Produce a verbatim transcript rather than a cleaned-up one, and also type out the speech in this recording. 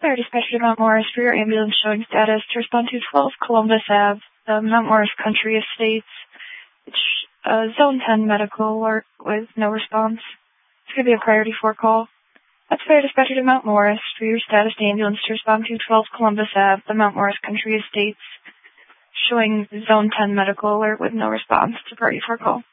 Fire dispatcher to Mount Morris for your ambulance showing status to respond to twelve Columbus Avenue, the Mount Morris Country Estates. It's uh, Zone ten medical alert with no response. It's going to be a priority four call. That's fire dispatcher to Mount Morris for your status to ambulance to respond to twelve Columbus Avenue, the Mount Morris Country Estates, showing Zone ten medical alert with no response. It's a priority four call.